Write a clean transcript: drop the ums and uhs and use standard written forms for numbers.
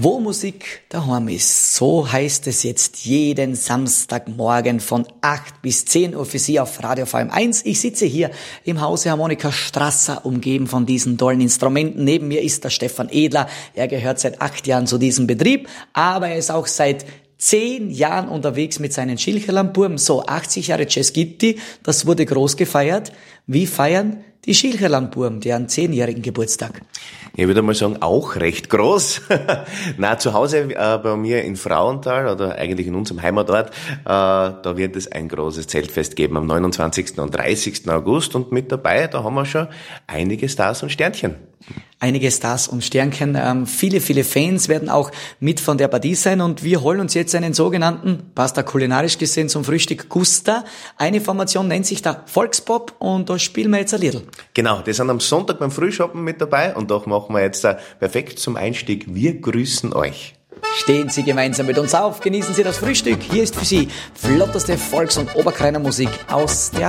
Wo Musik daheim ist, so heißt es jetzt jeden Samstagmorgen von 8 bis 10 Uhr für Sie auf Radio VM1. Ich sitze hier im Hause Harmonika Strasser, umgeben von diesen tollen Instrumenten. Neben mir ist der Stefan Edler. Er gehört seit 8 Jahren zu diesem Betrieb, aber er ist auch seit 10 Jahren unterwegs mit seinen Schilcherlandbuben. So, 80 Jahre Jazz Gitti, das wurde groß gefeiert. Wie feiern die Schilcherlandbuben deren 10-jährigen Geburtstag? Ich würde mal sagen, auch recht groß. Na, zu Hause bei mir in Frauenthal oder eigentlich in unserem Heimatort, da wird es ein großes Zeltfest geben am 29. und 30. August und mit dabei, da haben wir schon einige Stars und Sternchen. Einige Stars und Sternchen, viele Fans werden auch mit von der Partie sein und wir holen uns jetzt einen sogenannten, passt da kulinarisch gesehen zum Frühstück, Guster. Eine Formation nennt sich der Volkspop und da spielen wir jetzt ein Liedl. Genau, die sind am Sonntag beim Frühschoppen mit dabei und doch machen wir jetzt perfekt zum Einstieg. Wir grüßen euch. Stehen Sie gemeinsam mit uns auf, genießen Sie das Frühstück. Hier ist für Sie flotteste Volks- und Oberkreiner Musik aus der